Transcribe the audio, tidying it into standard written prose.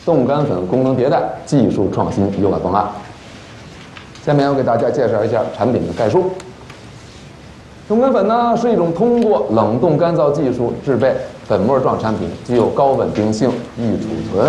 冻干粉功能迭代，技术创新优化方案。下面我给大家介绍一下产品的概述。冻干粉呢是一种通过冷冻干燥技术制备粉末状产品，具有高稳定性、易储存、